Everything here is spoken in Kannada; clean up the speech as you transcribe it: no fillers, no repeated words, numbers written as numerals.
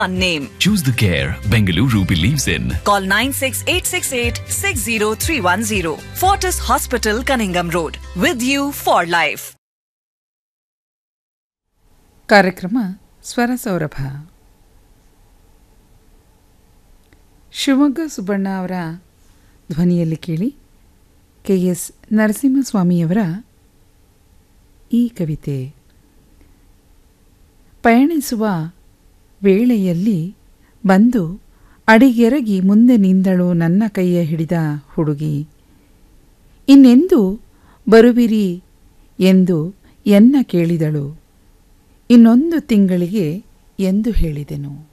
name. Choose the care Bengaluru believes in. Call 9686860310. Fortis Hospital, Cunningham Road. With you for life. ಕಾರ್ಯಕ್ರಮ ಸ್ವರ ಸೌರಭ. ಶಿವಮೊಗ್ಗ ಸುಬ್ಬಣ್ಣ ಅವರ ಧ್ವನಿಯಲ್ಲಿ ಕೇಳಿ KS ನರಸಿಂಹಸ್ವಾಮಿಯವರ ಈ ಕವಿತೆ. ಪಯಣಿಸುವ ವೇಳೆಯಲ್ಲಿ ಬಂದು ಅಡಿಗೆರಗಿ ಮುಂದೆ ನಿಂದಳು ನನ್ನ ಕೈಯ ಹಿಡಿದ ಹುಡುಗಿ. ಇನ್ನೆಂದು ಬರುವಿರಿ ಎಂದು ಎನ್ನ ಕೇಳಿದಳು. ಇನ್ನೊಂದು ತಿಂಗಳಿಗೆ ಎಂದು ಹೇಳಿದೆನು.